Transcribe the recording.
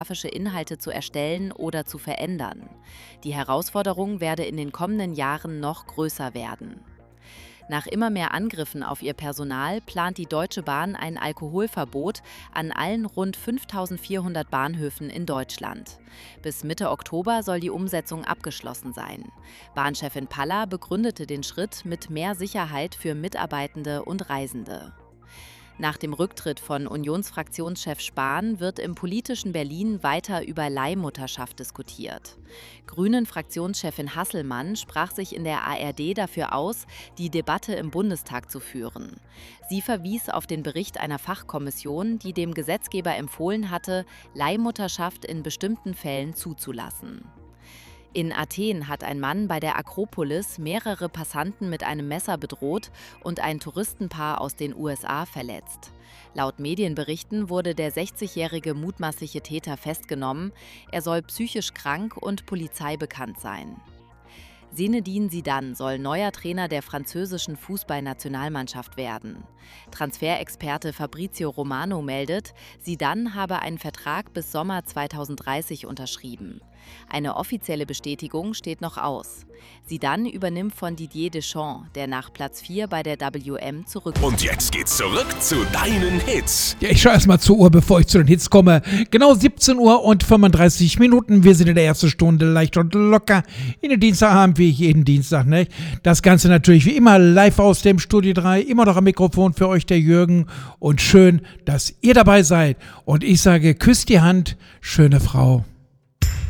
pornografische Inhalte zu erstellen oder zu verändern. Die Herausforderung werde in den kommenden Jahren noch größer werden. Nach immer mehr Angriffen auf ihr Personal plant die Deutsche Bahn ein Alkoholverbot an allen rund 5.400 Bahnhöfen in Deutschland. Bis Mitte Oktober soll die Umsetzung abgeschlossen sein. Bahnchefin Paller begründete den Schritt mit mehr Sicherheit für Mitarbeitende und Reisende. Nach dem Rücktritt von Unionsfraktionschef Spahn wird im politischen Berlin weiter über Leihmutterschaft diskutiert. Grünen-Fraktionschefin Hasselmann sprach sich in der ARD dafür aus, die Debatte im Bundestag zu führen. Sie verwies auf den Bericht einer Fachkommission, die dem Gesetzgeber empfohlen hatte, Leihmutterschaft in bestimmten Fällen zuzulassen. In Athen hat ein Mann bei der Akropolis mehrere Passanten mit einem Messer bedroht und ein Touristenpaar aus den USA verletzt. Laut Medienberichten wurde der 60-jährige mutmaßliche Täter festgenommen. Er soll psychisch krank und Polizei bekannt sein. Zinedine Zidane soll neuer Trainer der französischen Fußballnationalmannschaft werden. Transferexperte Fabrizio Romano meldet, Zidane habe einen Vertrag bis Sommer 2030 unterschrieben. Eine offizielle Bestätigung steht noch aus. Zidane übernimmt von Didier Deschamps, der nach Platz 4 bei der WM zurückkommt. Und jetzt geht's zurück zu deinen Hits. Ja, ich schaue erstmal zur Uhr, bevor ich zu den Hits komme. Genau 17 Uhr und 35 Minuten. Wir sind in der ersten Stunde leicht und locker. In den Dienstag haben wir jeden Dienstag, ne? Das Ganze natürlich wie immer live aus dem Studio 3. Immer noch am Mikrofon für euch der Jürgen. Und schön, dass ihr dabei seid. Und ich sage, küsst die Hand, schöne Frau.